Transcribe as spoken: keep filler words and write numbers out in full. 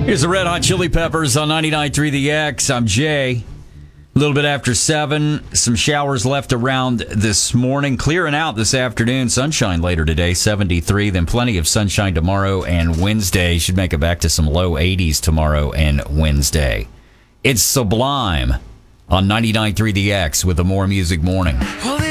Here's the Red Hot Chili Peppers on ninety-nine point three The X. I'm Jay. A little bit after seven. Some showers left around this morning. Clearing out this afternoon. Sunshine later today, seventy-three. Then plenty of sunshine tomorrow and Wednesday. Should make it back to some low eighties tomorrow and Wednesday. It's Sublime on ninety-nine point three The X with the More Music Morning.